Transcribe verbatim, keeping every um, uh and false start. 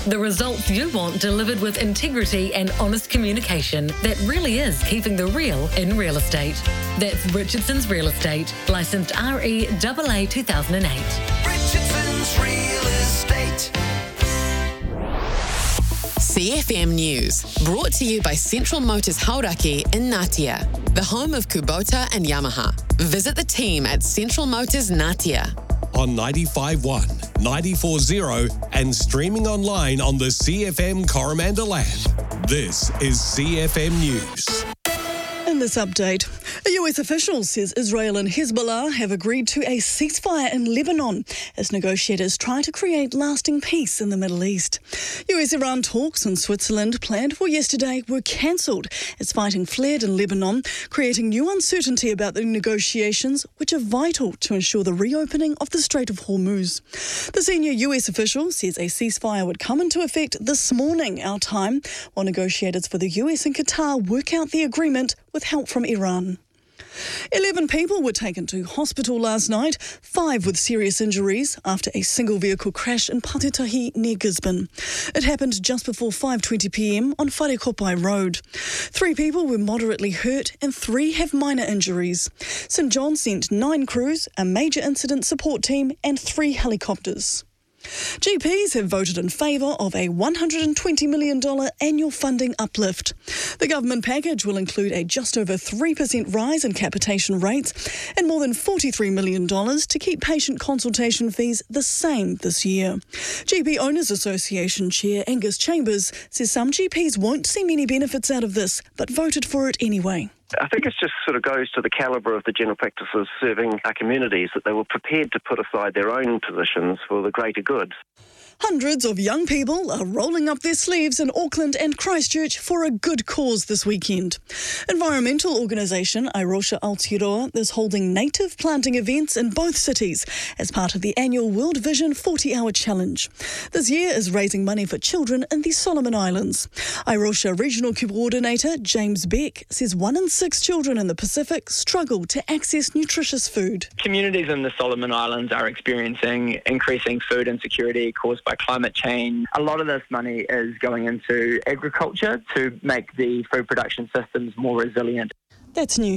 The results you want delivered with integrity and honest communication that really is keeping the real in real estate. That's Richardson's Real Estate, licensed R E A A two thousand eight. Richardson's Real Estate. C F M News, brought to you by Central Motors Hauraki in Ngatea, the home of Kubota and Yamaha. Visit the team at Central Motors Ngatea. On ninety-five point one, ninety-four point zero and streaming online on the C F M Coromandel app. This is C F M News. In this update, a U S official says Israel and Hezbollah have agreed to a ceasefire in Lebanon as negotiators try to create lasting peace in the Middle East. U S-Iran talks in Switzerland planned for yesterday were cancelled as fighting flared in Lebanon, creating new uncertainty about the negotiations, which are vital to ensure the reopening of the Strait of Hormuz. The senior U S official says a ceasefire would come into effect this morning, our time, while negotiators for the U S and Qatar work out the agreement with help from Iran. Eleven people were taken to hospital last night, five with serious injuries after a single vehicle crash in Patutahi near Gisborne. It happened just before five twenty p m on Wharekopai Road. Three people were moderately hurt and three have minor injuries. St John sent nine crews, a major incident support team and three helicopters. G Ps have voted in favour of a one hundred twenty million dollars annual funding uplift. The government package will include a just over three percent rise in capitation rates and more than forty-three million dollars to keep patient consultation fees the same this year. G P Owners Association Chair Angus Chambers says some G Ps won't see many benefits out of this, but voted for it anyway. I think it just sort of goes to the calibre of the general practices serving our communities, that they were prepared to put aside their own positions for the greater good. Hundreds of young people are rolling up their sleeves in Auckland and Christchurch for a good cause this weekend. Environmental organisation Airosha Aotearoa is holding native planting events in both cities as part of the annual World Vision forty hour Challenge. This year is raising money for children in the Solomon Islands. Airosha Regional Coordinator James Beck says one in six children in the Pacific struggle to access nutritious food. Communities in the Solomon Islands are experiencing increasing food insecurity caused by climate change. A lot of this money is going into agriculture to make the food production systems more resilient. That's news.